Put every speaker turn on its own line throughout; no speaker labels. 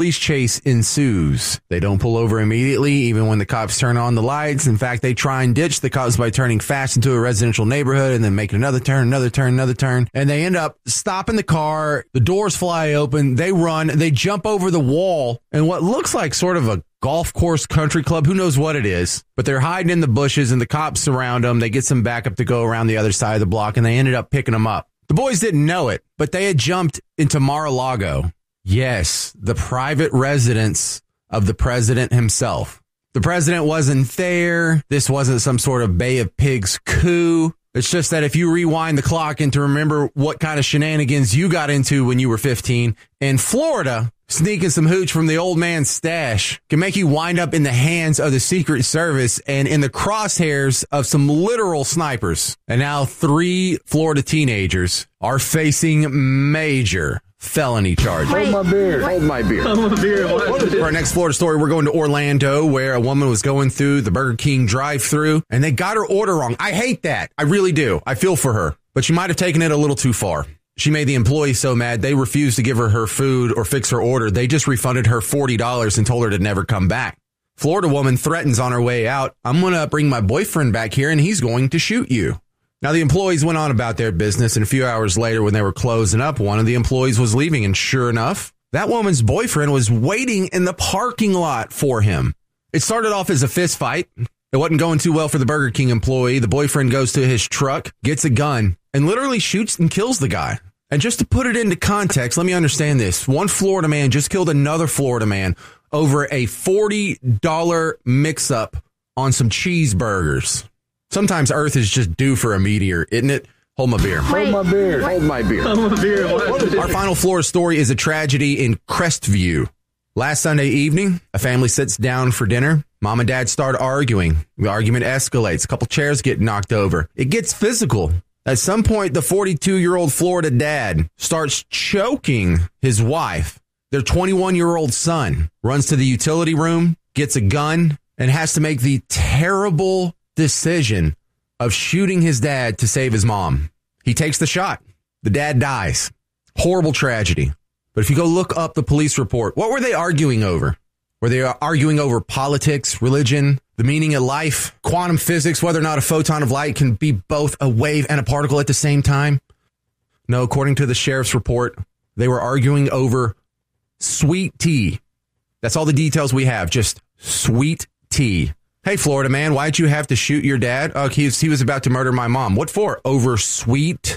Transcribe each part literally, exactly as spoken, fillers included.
Police chase ensues. They don't pull over immediately, even when the cops turn on the lights. In fact, they try and ditch the cops by turning fast into a residential neighborhood and then making another turn, another turn, another turn. And they end up stopping the car. The doors fly open. They run. They jump over the wall and what looks like sort of a golf course, country club. Who knows what it is? But they're hiding in the bushes and the cops surround them. They get some backup to go around the other side of the block and they ended up picking them up. The boys didn't know it, but they had jumped into Mar-a-Lago. Yes, the private residence of the president himself. The president wasn't there. This wasn't some sort of Bay of Pigs coup. It's just that if you rewind the clock and to remember what kind of shenanigans you got into when you were fifteen, in Florida, sneaking some hooch from the old man's stash can make you wind up in the hands of the Secret Service and in the crosshairs of some literal snipers. And now three Florida teenagers are facing major felony charges.
Hold my beer. Hold my beer. Hold my beer.
For our next Florida story, we're going to Orlando, where a woman was going through the Burger King drive-thru, and they got her order wrong. I hate that. I really do. I feel for her. But she might have taken it a little too far. She made the employee so mad, they refused to give her her food or fix her order. They just refunded her forty dollars and told her to never come back. Florida woman threatens on her way out, I'm going to bring my boyfriend back here, and he's going to shoot you. Now, the employees went on about their business, and a few hours later when they were closing up, one of the employees was leaving, and sure enough, that woman's boyfriend was waiting in the parking lot for him. It started off as a fist fight. It wasn't going too well for the Burger King employee. The boyfriend goes to his truck, gets a gun, and literally shoots and kills the guy. And just to put it into context, let me understand this. One Florida man just killed another Florida man over a forty dollars mix-up on some cheeseburgers. Sometimes Earth is just due for a meteor, isn't it? Hold my beer.
Hold my beer. Hold my beer. Hold my beer.
Our final Florida story is a tragedy in Crestview. Last Sunday evening, a family sits down for dinner. Mom and dad start arguing. The argument escalates. A couple chairs get knocked over. It gets physical. At some point, the forty-two-year-old Florida dad starts choking his wife. Their twenty-one-year-old son runs to the utility room, gets a gun, and has to make the terrible decision of shooting his dad to save his mom. He takes the shot. The dad dies. Horrible tragedy. But if you go look up the police report, what were they arguing over? Were they arguing over politics, religion, the meaning of life, quantum physics, whether or not a photon of light can be both a wave and a particle at the same time? No, according to the sheriff's report, they were arguing over sweet tea. That's all the details we have, just sweet tea. Hey, Florida man, why'd you have to shoot your dad? Oh, he was, he was about to murder my mom. What for? Over sweet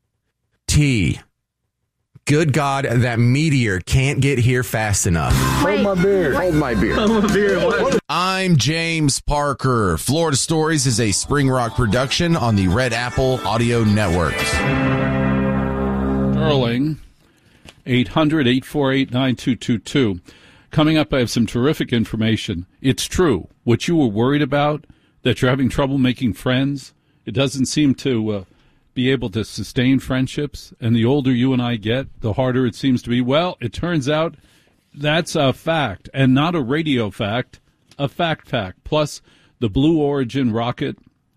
tea. Good God, that meteor can't get here fast enough.
Hold my beer. Hold my beer. Hold my beer.
I'm James Parker. Florida Stories is a Spring Rock production on the Red Apple Audio Network.
Sterling, eight hundred, eight four eight, nine two two two. Coming up, I have some terrific information. It's true. What you were worried about, that you're having trouble making friends, it doesn't seem to uh, be able to sustain friendships. And the older you and I get, the harder it seems to be. Well, it turns out that's a fact, and not a radio fact, a fact fact. Plus, the Blue Origin rocket,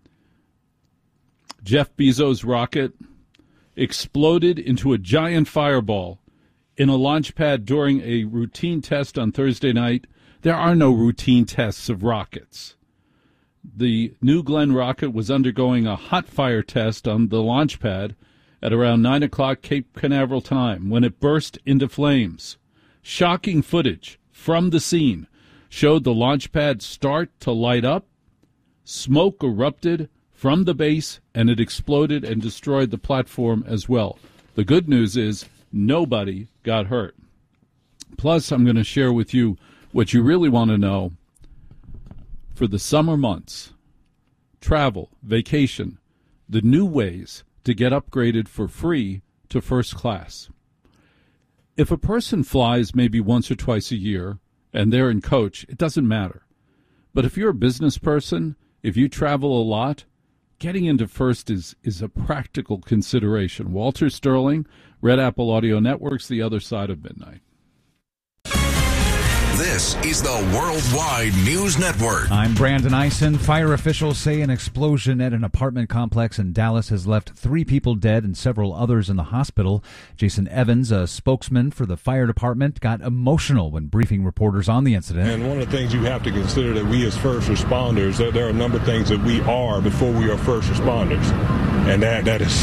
Jeff Bezos' rocket, exploded into a giant fireball in a launch pad during a routine test on Thursday night. There are no routine tests of rockets. The New Glenn rocket was undergoing a hot fire test on the launch pad at around nine o'clock Cape Canaveral time when it burst into flames. Shocking footage from the scene showed the launch pad start to light up. Smoke erupted from the base, and it exploded and destroyed the platform as well. The good news is nobody got hurt. Plus, I'm going to share with you what you really want to know for the summer months. Travel, vacation, the new ways to get upgraded for free to first class. If a person flies maybe once or twice a year and they're in coach, it doesn't matter. But if you're a business person, if you travel a lot, getting into first is, is a practical consideration. Walter Sterling, Red Apple Audio Networks, the other side of midnight.
This This is the Worldwide News Network.
I'm Brandon Eisen. Fire officials say an explosion at an apartment complex in Dallas has left three people dead and several others in the hospital. Jason Evans, a spokesman for the fire department, got emotional when briefing reporters on the incident.
And one of the things you have to consider that we as first responders, that there are a number of things that we are before we are first responders. And that that is,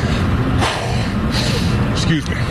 excuse me,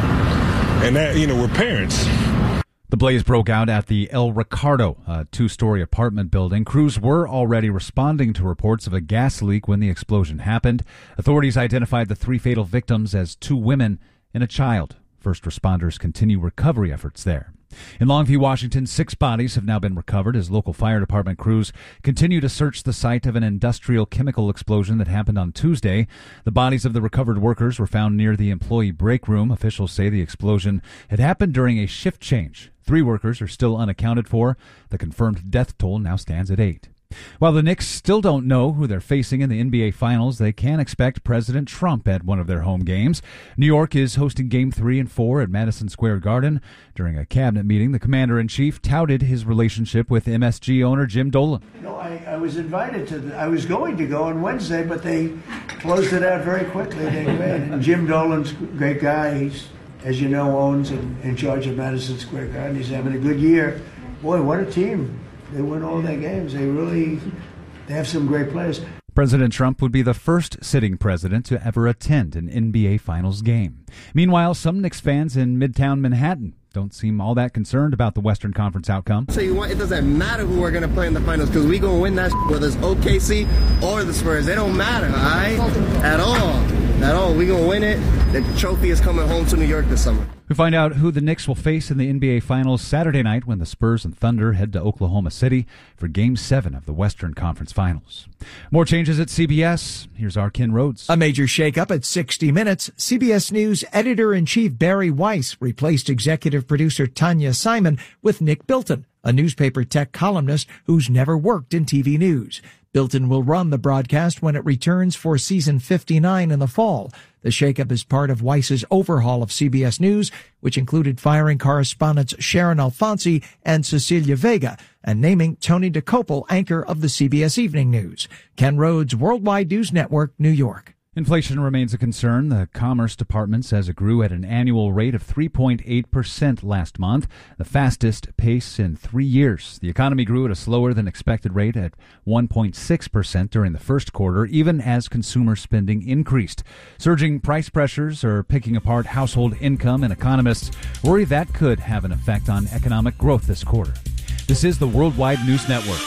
and that, you know, we're parents.
The blaze broke out at the El Ricardo, a two-story apartment building. Crews were already responding to reports of a gas leak when the explosion happened. Authorities identified the three fatal victims as two women and a child. First responders continue recovery efforts there. In Longview, Washington, six bodies have now been recovered as local fire department crews continue to search the site of an industrial chemical explosion that happened on Tuesday. The bodies of the recovered workers were found near the employee break room. Officials say the explosion had happened during a shift change. Three workers are still unaccounted for. The confirmed death toll now stands at eight. While the Knicks still don't know who they're facing in the N B A Finals, they can expect President Trump at one of their home games. New York is hosting Game three and four at Madison Square Garden. During a cabinet meeting, the commander-in-chief touted his relationship with M S G owner Jim Dolan.
No, I, I was invited to the, I was going to go on Wednesday, but they closed it out very quickly. They made and Jim Dolan's a great guy. He's, as you know, owns and in charge of Madison Square Garden. He's having a good year. Boy, what a team. They win all their games. They really, they have some great players.
President Trump would be the first sitting president to ever attend an N B A Finals game. Meanwhile, some Knicks fans in Midtown Manhattan don't seem all that concerned about the Western Conference outcome.
So you want, it doesn't matter who we're going to play in the finals because we're going to win that shit, whether it's O K C or the Spurs. They don't matter, all right? At all. At all. We're going to win it. The trophy is coming home to New York this summer.
We find out who the Knicks will face in the N B A Finals Saturday night when the Spurs and Thunder head to Oklahoma City for Game seven of the Western Conference Finals. More changes at C B S. Here's our Ken Rhodes.
A major shakeup at sixty minutes. C B S News editor-in-chief Barry Weiss replaced executive producer Tanya Simon with Nick Bilton, a newspaper tech columnist who's never worked in T V news. Bilton will run the broadcast when it returns for season fifty-nine in the fall. The shakeup is part of Weiss's overhaul of C B S News, which included firing correspondents Sharon Alfonsi and Cecilia Vega and naming Tony DeCopel anchor of the C B S Evening News. Ken Rhodes, Worldwide News Network, New York.
Inflation remains a concern. The Commerce Department says it grew at an annual rate of three point eight percent last month, the fastest pace in three years. The economy grew at a slower than expected rate at one point six percent during the first quarter, even as consumer spending increased. Surging price pressures are picking apart household income, and economists worry that could have an effect on economic growth this quarter. This is the Worldwide News Network.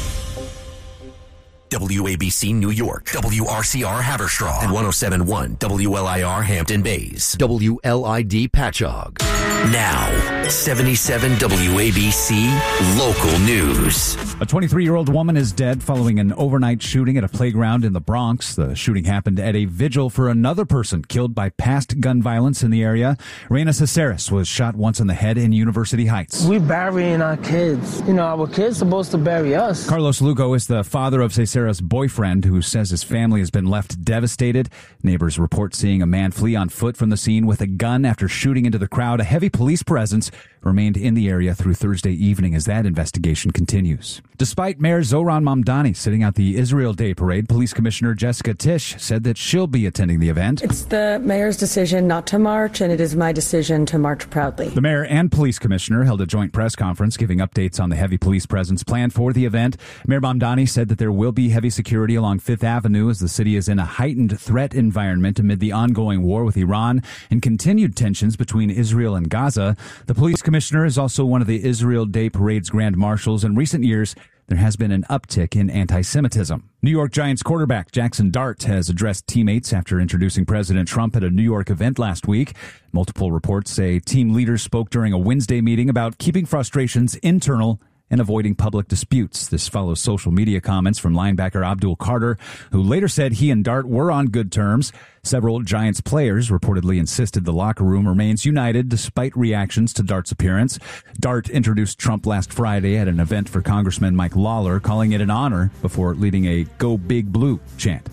W A B C New York, W R C R Haverstraw, and one oh seven point one W L I R Hampton Bays, W L I D Patchogue. Now, seventy-seven W A B C Local News.
A twenty-three-year-old woman is dead following an overnight shooting at a playground in the Bronx. The shooting happened at a vigil for another person killed by past gun violence in the area. Reina Caceres was shot once in the head in University Heights.
We burying our kids. You know, our kids supposed to bury us.
Carlos Lugo is the father of Caceres' boyfriend, who says his family has been left devastated. Neighbors report seeing a man flee on foot from the scene with a gun after shooting into the crowd. A heavy police presence remained in the area through Thursday evening as that investigation continues. Despite Mayor Zohran Mamdani sitting out the Israel Day parade, Police Commissioner Jessica Tisch said that she'll be attending the event.
It's the mayor's decision not to march, and it is my decision to march proudly.
The mayor and police commissioner held a joint press conference giving updates on the heavy police presence planned for the event. Mayor Mamdani said that there will be heavy security along Fifth Avenue as the city is in a heightened threat environment amid the ongoing war with Iran and continued tensions between Israel and Gaza. The police commissioner is also one of the Israel Day Parade's grand marshals. In recent years, there has been an uptick in anti-Semitism. New York Giants quarterback Jackson Dart has addressed teammates after introducing President Trump at a New York event last week. Multiple reports say team leaders spoke during a Wednesday meeting about keeping frustrations internal and avoiding public disputes. This follows social media comments from linebacker Abdul Carter, who later said he and Dart were on good terms. Several Giants players reportedly insisted the locker room remains united despite reactions to Dart's appearance. Dart introduced Trump last Friday at an event for Congressman Mike Lawler, calling it an honor before leading a Go Big Blue chant.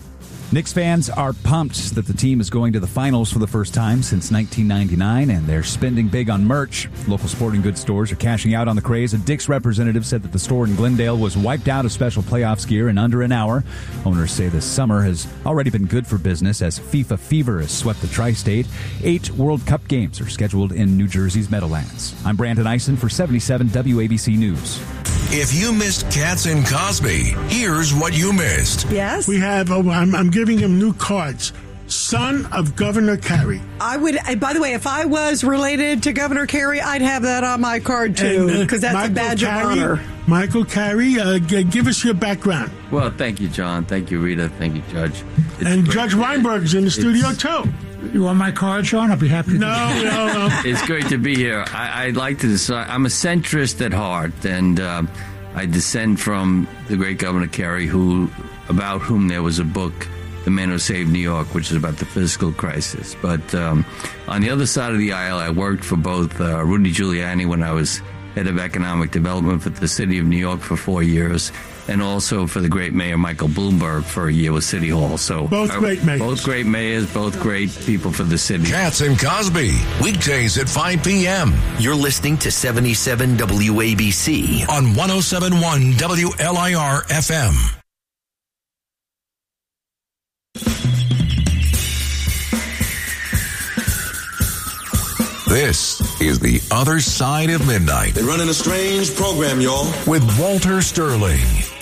Knicks fans are pumped that the team is going to the finals for the first time since nineteen ninety-nine, and they're spending big on merch. Local sporting goods stores are cashing out on the craze. A Dick's representative said that the store in Glendale was wiped out of special playoffs gear in under an hour. Owners say this summer has already been good for business as FIFA fever has swept the tri-state. Eight World Cup games are scheduled in New Jersey's Meadowlands. I'm Brandon Eisen for seventy-seven W A B C News.
If you missed Katz and Cosby, here's what you missed.
Yes?
We have, oh, I'm, I'm giving him new cards. Son of Governor Carey.
I would, by the way, if I was related to Governor Carey, I'd have that on my card, too, because uh, that's
Michael
a badge
Carey,
of honor.
Michael Carey, uh, g- give us your background.
Well, thank you, John. Thank you, Rita. Thank you, Judge. It's
and Judge Weinberg's in the studio,
it's,
too.
You want my card, Sean? I'll be happy to.
No, no, no.
It's great to be here. I, I'd like to decide. I'm a centrist at heart, and um, I descend from the great Governor Carey, who, about whom there was a book, The Man Who Saved New York, which is about the fiscal crisis. But um, on the other side of the aisle, I worked for both uh, Rudy Giuliani when I was head of economic development for the city of New York for four years, and also for the great mayor Michael Bloomberg for a year with City Hall. So
both great mayors.
Both great mayors, both great people for the city.
Katz and Cosby, weekdays at five p.m.
You're listening to seventy-seven W A B C
on one oh seven point one W L I R F M. This is The Other Side of Midnight.
They're running a strange program, y'all.
With Walter Sterling.